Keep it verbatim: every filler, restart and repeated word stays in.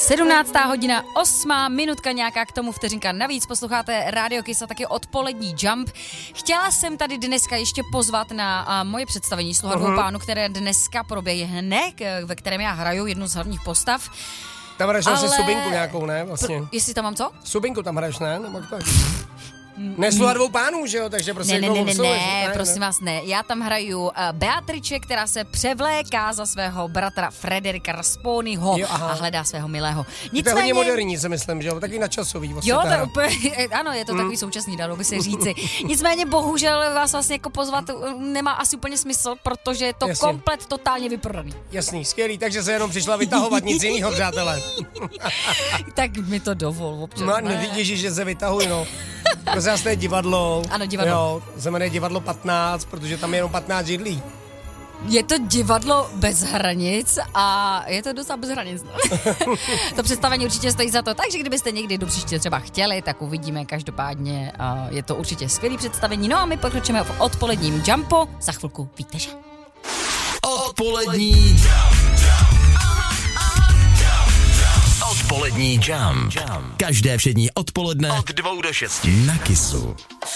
sedmnáctá hodina, osmá minutka, nějaká k tomu vteřinka navíc. Posloucháte Radio Kiss a taky odpolední Jump. Chtěla jsem tady dneska ještě pozvat na a, moje představení Sluha dvou pánu, které dneska proběhne, ve kterém já hraju jednu z hlavních postav. Tam hraješ ale... asi subinku nějakou, ne? Vlastně. Pro, jestli tam mám co? Subinku tam hraješ, ne? Nebo to... Ne, Sluha dvou pánů, že jo, takže prostě... Ne, ne, ne, ne, ne, ne, prosím vás, ne. Já tam hraju uh, Beatrice, která se převléká za svého bratra Frederika Rasponiho jo, a hledá svého milého. Nicméně... To je hodně moderní, si myslím, že jo, taky načasový. Vlastně jo, to je úplně, ano, je to hmm. takový současný, dalo by se říci. Nicméně bohužel vás vlastně jako pozvat nemá asi úplně smysl, protože je to Jasně. komplet totálně vyprodaný. Jasný, skvělý, takže se jenom přišla vytahovat, nic jinýho, přátelé. Tak mi to dovol občas. No, nevidíš, že se vytahuj, no. Prosím vás, to je divadlo. Ano, divadlo. Jo, se jmenuje Divadlo patnáct, protože tam je jenom patnáct židlí. Je to divadlo bez hranic a je to docela bez hranic. To představení určitě stojí za to, takže kdybyste někdy do příště třeba chtěli, tak uvidíme každopádně. Je to určitě skvělý představení. No a my pokročíme v odpoledním Jumpu. Za chvilku víte, že? Odpolední Odpolední Jump. Každé všední odpoledne od dvou do šesti na Kissu.